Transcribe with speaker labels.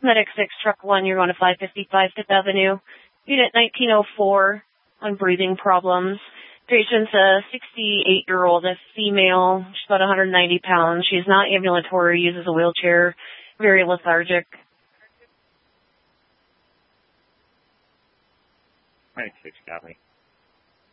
Speaker 1: Medic 6, Truck 1, you're going to 555 Fifth Avenue. Unit 1904 on breathing problems. Patient's a 68-year-old, a female. She's about 190 pounds. She's not ambulatory, uses a wheelchair, very lethargic.
Speaker 2: 96, got me.